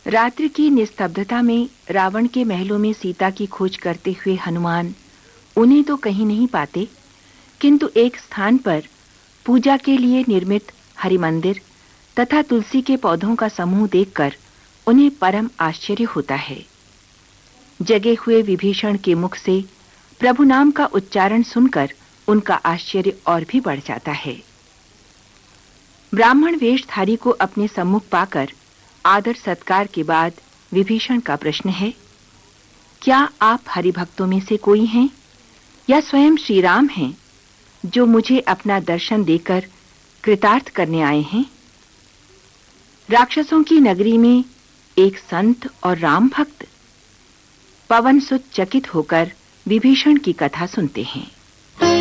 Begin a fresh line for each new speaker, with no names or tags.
रात्रि की निस्तब्धता में रावण के महलों में सीता की खोज करते हुए हनुमान उन्हें तो कहीं नहीं पाते, किंतु एक स्थान पर पूजा के लिए निर्मित हरि मंदिर तथा तुलसी के पौधों का समूह देखकर उन्हें परम आश्चर्य होता है। जगे हुए विभीषण के मुख से प्रभु नाम का उच्चारण सुनकर उनका आश्चर्य और भी बढ़ जाता है। ब्राह्मण वेशधारी को अपने सम्मुख पाकर आदर सत्कार के बाद विभीषण का प्रश्न है, क्या आप हरिभक्तों में से कोई हैं या स्वयं श्री राम हैं जो मुझे अपना दर्शन देकर कृतार्थ करने आए हैं? राक्षसों की नगरी में एक संत और राम भक्त। पवन सुत चकित होकर विभीषण की कथा सुनते हैं।